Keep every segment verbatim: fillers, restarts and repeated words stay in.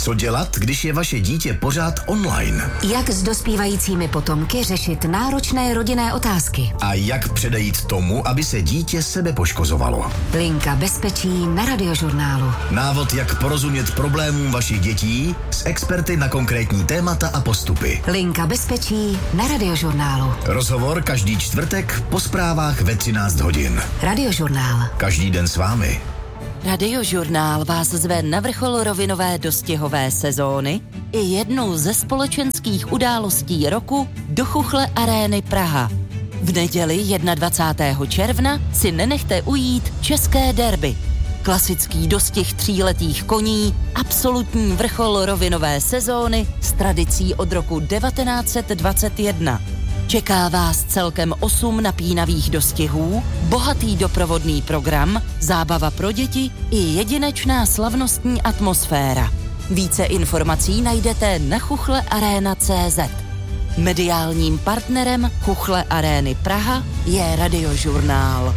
Co dělat, když je vaše dítě pořád online? Jak s dospívajícími potomky řešit náročné rodinné otázky? A jak předejít tomu, aby se dítě sebe poškozovalo? Linka bezpečí na Radiožurnálu. Návod, jak porozumět problémům vašich dětí s experty na konkrétní témata a postupy. Linka bezpečí na Radiožurnálu. Rozhovor každý čtvrtek po zprávách ve třináct hodin. Radiožurnál. Každý den s vámi. Radiožurnál vás zve na vrchol rovinové dostihové sezóny i jednou ze společenských událostí roku do Chuchle Arény Praha. V neděli dvacátého prvního června si nenechte ujít české derby. Klasický dostih tříletých koní, absolutní vrchol rovinové sezóny s tradicí od roku devatenáct set dvacet jedna. Čeká vás celkem osm napínavých dostihů, bohatý doprovodný program, zábava pro děti i jedinečná slavnostní atmosféra. Více informací najdete na chuchle arena tečka cé zet. Mediálním partnerem Chuchle Arény Praha je Radiožurnál.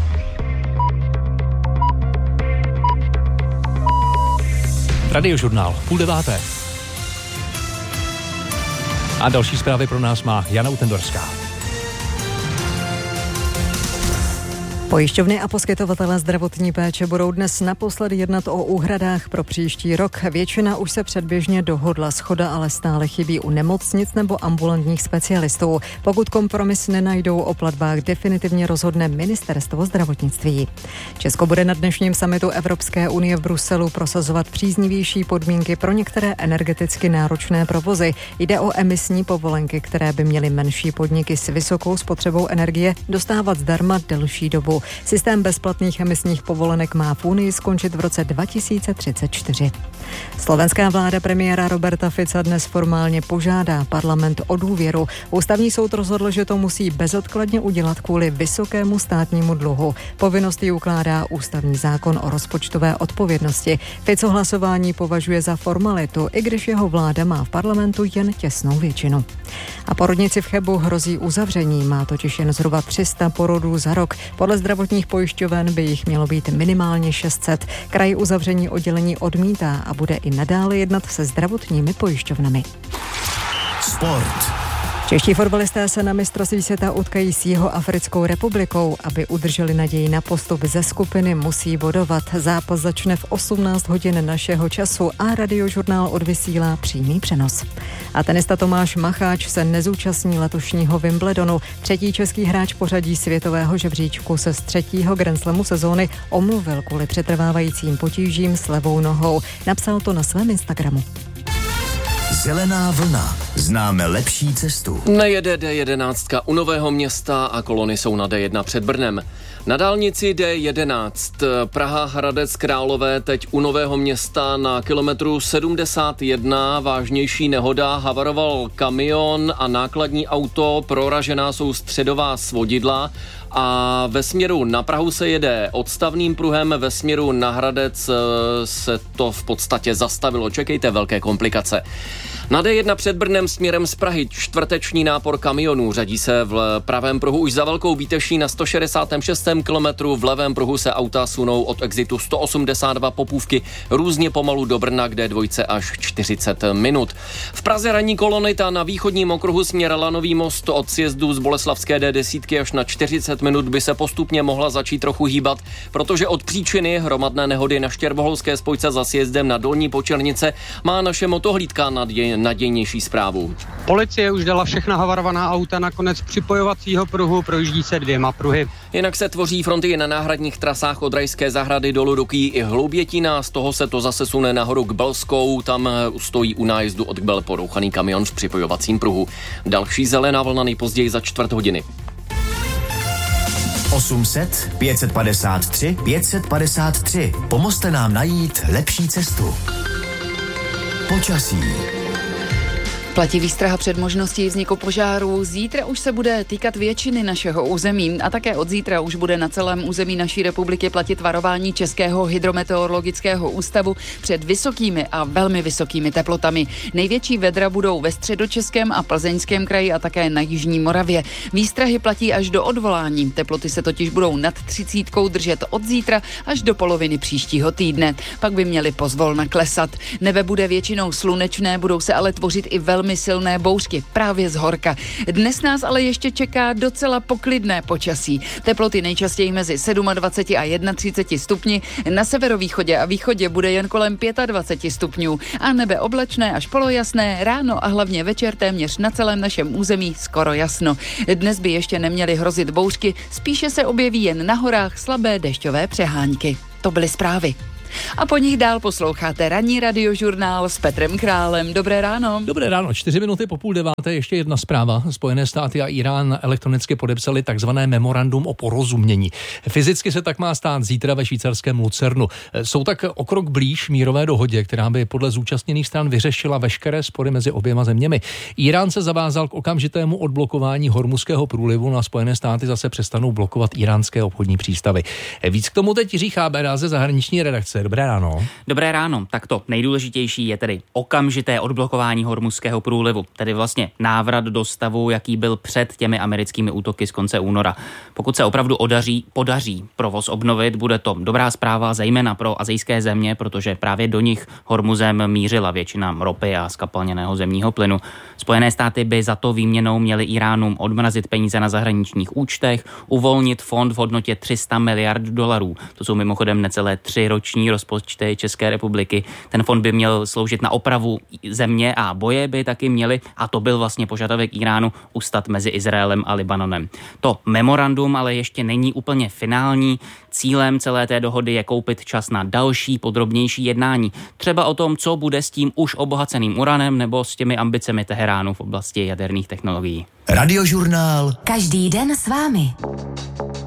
Radiožurnál, půl deváté. A další zprávy pro nás má Jana Utendorská. Pojišťovny a poskytovatelé zdravotní péče budou dnes naposledy jednat o úhradách pro příští rok. Většina už se předběžně dohodla, shoda ale stále chybí u nemocnic nebo ambulantních specialistů. Pokud kompromis nenajdou, o platbách definitivně rozhodne Ministerstvo zdravotnictví. Česko bude na dnešním summitu Evropské unie v Bruselu prosazovat příznivější podmínky pro některé energeticky náročné provozy. Jde o emisní povolenky, které by měly menší podniky s vysokou spotřebou energie dostávat zdarma delší dobu. Systém bezplatných emisních povolenek má v Unii skončit v roce dva tisíce třicet čtyři. Slovenská vláda premiéra Roberta Fica dnes formálně požádá parlament o důvěru. Ústavní soud rozhodl, že to musí bezodkladně udělat kvůli vysokému státnímu dluhu. Povinnost ji ukládá ústavní zákon o rozpočtové odpovědnosti. Fico hlasování považuje za formalitu, i když jeho vláda má v parlamentu jen těsnou většinu. A porodnici v Chebu hrozí uzavření, má totiž jen zhruba tři sta porodů za rok. Podle zdravotních pojišťoven by jich mělo být minimálně šest set. Kraj uzavření oddělení odmítá a bude i nadále jednat se zdravotními pojišťovnami. Sport. Čeští fotbalisté se na mistrovství světa utkají s Jihoafrickou republikou. Aby udrželi naději na postup ze skupiny, musí bodovat. Zápas začne v osmnáct hodin našeho času a Radiožurnál odvysílá přímý přenos. A tenista Tomáš Macháč se nezúčastní letošního Wimbledonu. Třetí český hráč pořadí světového žebříčku se z třetího Grand Slamu sezóny omluvil kvůli přetrvávajícím potížím s levou nohou. Napsal to na svém Instagramu. Zelená vlna. Známe lepší cestu. Nejede D jedenáct u Nového Města a kolony jsou na D jedna před Brnem. Na dálnici D jedenáct Praha Hradec Králové teď u Nového Města na kilometru sedmdesát jedna vážnější nehoda, havaroval kamion a nákladní auto, proražená jsou středová svodidla a ve směru na Prahu se jede odstavným pruhem, ve směru na Hradec se to v podstatě zastavilo. Čekejte velké komplikace. Na D jedna před Brnem směrem z Prahy čtvrteční nápor kamionů řadí se v pravém pruhu už za Velkou Bíteší na sto šedesát šest kilometru, v levém pruhu se auta sunou od exitu sto osmdesát dva Popůvky různě pomalu do Brna, kde dvojce až čtyřicet minut. V Praze ranní kolony ta na východním okruhu směr Lanový most od sjezdu z Boleslavské D deset až na čtyřicet minut by se postupně mohla začít trochu hýbat, protože od příčiny hromadné nehody na Štěrboholské spojce za sjezdem na Dolní Počernice má naše motohlídka naděj, nadějnější zprávu. Policie už dala všechna havarovaná auta na konec připojovacího pruhu, projíždí se dvěma pruhy. Jinak se tvoří fronty na náhradních trasách od Rajské zahrady do Ludoký i Hloubětína, z toho se to zase sune nahoru k Belskou, tam stojí u nájezdu od Kbel porouchaný kamion v připojovacím pruhu. Další zelená vlna nejpozději za čtvrt hodiny. osm set, pět set padesát tři, pět set padesát tři. Pomozte nám najít lepší cestu. Počasí. Platí výstraha před možností vzniku požáru. Zítra už se bude týkat většiny našeho území a také od zítra už bude na celém území naší republiky platit varování Českého hydrometeorologického ústavu před vysokými a velmi vysokými teplotami. Největší vedra budou ve Středočeském a Plzeňském kraji a také na jižní Moravě. Výstrahy platí až do odvolání. Teploty se totiž budou nad třicítkou držet od zítra až do poloviny příštího týdne. Pak by měly pozvolna klesat. Nebe bude většinou slunečné, budou se ale tvořit i velmi silné bouřky právě z horka. Dnes nás ale ještě čeká docela poklidné počasí. Teploty nejčastěji mezi dvacet sedm a třicet jedna stupni, na severovýchodě a východě bude jen kolem dvacet pět stupňů a nebe oblačné až polojasné, ráno a hlavně večer téměř na celém našem území skoro jasno. Dnes by ještě neměly hrozit bouřky, spíše se objeví jen na horách slabé dešťové přehánky. To byly zprávy. A po nich dál posloucháte ranní radiožurnál s Petrem Králem. Dobré ráno. Dobré ráno, čtyři minuty po půl deváté, ještě jedna zpráva. Spojené státy a Irán elektronicky podepsali takzvané memorandum o porozumění. Fyzicky se tak má stát zítra ve švýcarském Lucernu. Jsou tak o krok blíž mírové dohodě, která by podle zúčastněných stran vyřešila veškeré spory mezi oběma zeměmi. Irán se zavázal k okamžitému odblokování Hormuzského průlivu, na Spojené státy zase přestanou blokovat iránské obchodní přístavy. Víc k tomu teď Jiří Chábera ze zahraniční redakce. Dobré ráno. Dobré ráno. Tak to nejdůležitější je tedy okamžité odblokování Hormuzského průlivu, tedy vlastně návrat do stavu, jaký byl před těmi americkými útoky z konce února. Pokud se opravdu odaří, podaří provoz obnovit, bude to dobrá zpráva zejména pro asijské země, protože právě do nich Hormuzem mířila většina ropy a zkapalněného zemního plynu. Spojené státy by za to výměnou měly Iránům odmrazit peníze na zahraničních účtech, uvolnit fond v hodnotě tři sta miliard dolarů. To jsou mimochodem necelé tři roční rozpočty České republiky. Ten fond by měl sloužit na opravu země a boje by taky měly, a to byl vlastně požadavek Iránu, ustat mezi Izraelem a Libanonem. To memorandum ale ještě není úplně finální. Cílem celé té dohody je koupit čas na další podrobnější jednání. Třeba o tom, co bude s tím už obohaceným uranem nebo s těmi ambicemi Teheránu v oblasti jaderných technologií. Radiožurnál. Každý den s vámi.